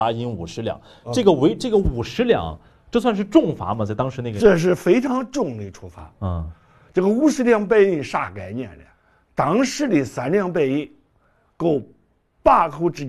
8银50两，这个50两，这算是重罚吗？在当时那个， 这是非常重的处罚。这个50两白银啥概念呢？当时的3两白银够8口之